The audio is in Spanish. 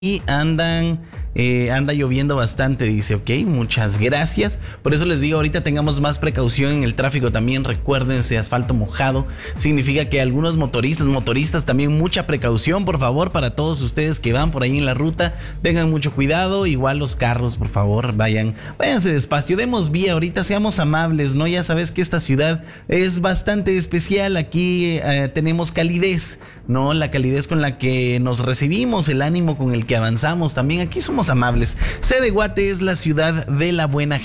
y anda lloviendo bastante, dice. Ok, muchas gracias. Por eso les digo, ahorita tengamos más precaución en el tráfico también. Recuérdense, asfalto mojado significa que algunos motoristas también mucha precaución, por favor, para todos ustedes que van por ahí en la ruta, tengan mucho cuidado. Igual los carros, por favor, váyanse despacio, demos vía ahorita, seamos amables, ¿no? Ya sabes que esta ciudad es bastante especial. Aquí tenemos calidez, ¿no? La calidez con la que nos recibimos, el ánimo con el que avanzamos. También aquí somos amables. Sede Guate es la ciudad de la buena